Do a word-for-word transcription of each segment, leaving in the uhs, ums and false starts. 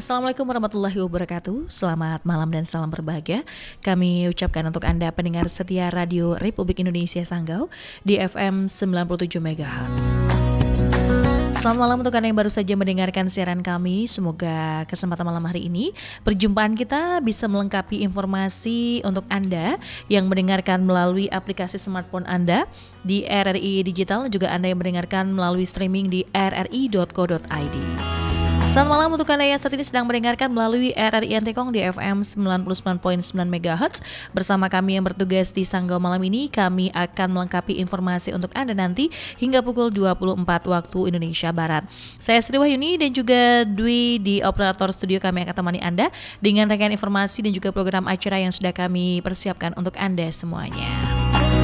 Assalamualaikum warahmatullahi wabarakatuh. Selamat malam dan salam berbahagia. Kami ucapkan untuk Anda pendengar setia Radio Republik Indonesia Sanggau di F M sembilan puluh tujuh megahertz. Selamat malam untuk Anda yang baru saja mendengarkan siaran kami. Semoga kesempatan malam hari ini perjumpaan kita bisa melengkapi informasi untuk Anda yang mendengarkan melalui aplikasi smartphone Anda di R R I Digital, juga Anda yang mendengarkan melalui streaming di r r i dot co dot i d. Selamat malam untuk Anda yang saat ini sedang mendengarkan melalui R R I Antikong di F M sembilan puluh sembilan koma sembilan megahertz. Bersama kami yang bertugas di Sanggau malam ini, kami akan melengkapi informasi untuk Anda nanti hingga pukul dua puluh empat waktu Indonesia Barat. Saya Sri Wahyuni dan juga Dwi di operator studio kami akan temani Anda dengan rangkaian informasi dan juga program acara yang sudah kami persiapkan untuk Anda semuanya.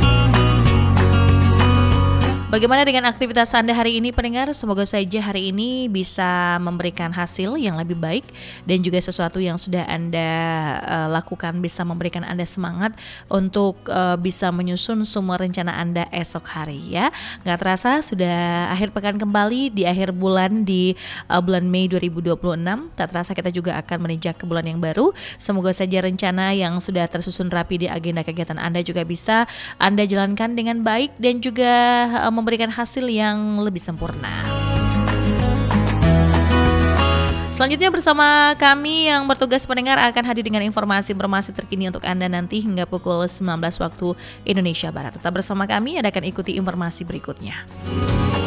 Bagaimana dengan aktivitas Anda hari ini pendengar? Semoga saja hari ini bisa memberikan hasil yang lebih baik dan juga sesuatu yang sudah Anda uh, lakukan bisa memberikan Anda semangat untuk uh, bisa menyusun semua rencana Anda esok hari ya. Gak terasa sudah akhir pekan kembali di akhir bulan di uh, bulan Mei dua ribu dua puluh enam. Tak terasa kita juga akan menginjak ke bulan yang baru. Semoga saja rencana yang sudah tersusun rapi di agenda kegiatan Anda juga bisa Anda jalankan dengan baik dan juga uh, memberikan hasil yang lebih sempurna. Selanjutnya bersama kami yang bertugas pendengar akan hadir dengan informasi-informasi terkini untuk Anda nanti hingga pukul sembilan belas waktu Indonesia Barat. Tetap bersama kami, Anda akan ikuti informasi berikutnya.